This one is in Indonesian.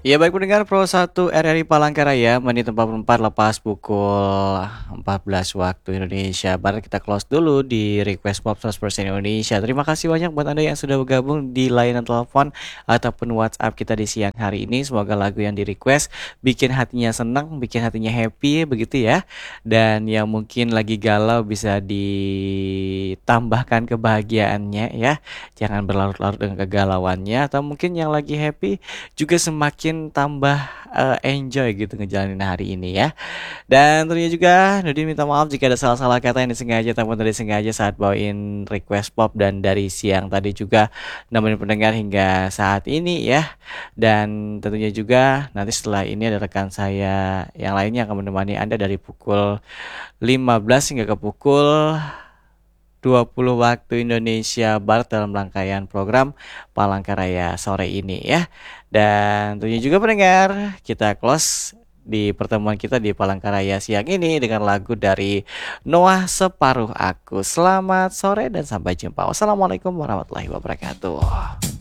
Ya baik pendengar Pro 1 RRI Palangkaraya menit 44 lepas pukul 14 waktu Indonesia Barat. Kita close dulu di Request Pop 100% Indonesia. Terima kasih banyak buat Anda yang sudah bergabung di layanan telepon ataupun WhatsApp kita di siang hari ini. Semoga lagu yang di request bikin hatinya senang, bikin hatinya happy begitu ya. Dan yang mungkin lagi galau bisa ditambahkan kebahagiaannya ya. Jangan berlarut-larut dengan kegalauannya. Atau mungkin yang lagi happy juga semakin tambah enjoy gitu ngejalanin hari ini ya. Dan tentunya juga Nudin minta maaf jika ada salah-salah kata yang disengaja ataupun tidak disengaja saat bawain request pop dan dari siang tadi juga nemenin pendengar hingga saat ini ya. Dan tentunya juga nanti setelah ini ada rekan saya yang lainnya akan menemani Anda dari pukul 15 hingga ke pukul 20 waktu Indonesia Barat dalam rangkaian program Palangkaraya sore ini ya. Dan tentunya juga pendengar, kita close di pertemuan kita di Palangkaraya siang ini dengan lagu dari Noah Separuh Aku. Selamat sore dan sampai jumpa. Wassalamualaikum warahmatullahi wabarakatuh.